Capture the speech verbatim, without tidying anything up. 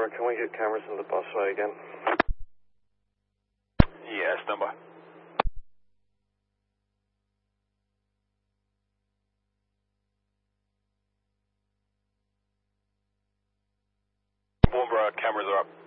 Tower, can we get cameras in the busway again? Yeah, stand by. Warnbro, cameras are up.